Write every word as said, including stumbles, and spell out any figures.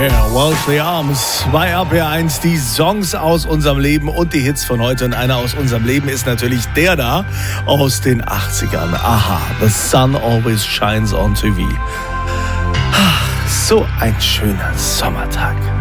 Yeah, Wellesley Arms bei R P R eins, die Songs aus unserem Leben und die Hits von heute. Und einer aus unserem Leben ist natürlich der da aus den achtzigern. Aha, The Sun Always Shines on T V. Ach, so ein schöner Sommertag.